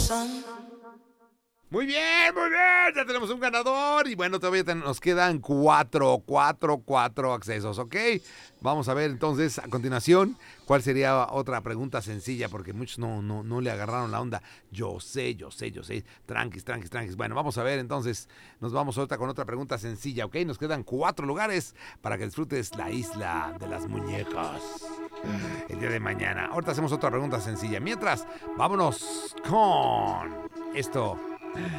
Muy bien, muy bien. Ya tenemos un ganador. Y bueno, todavía nos quedan cuatro accesos, ¿ok? Vamos a ver entonces, a continuación, cuál sería otra pregunta sencilla, porque muchos no le agarraron la onda. Yo sé. Tranquis. Bueno, vamos a ver entonces. Nos vamos ahorita con otra pregunta sencilla, ¿ok? Nos quedan 4 lugares para que disfrutes la isla de las muñecas el día de mañana. Ahorita hacemos otra pregunta sencilla. Mientras, vámonos con esto.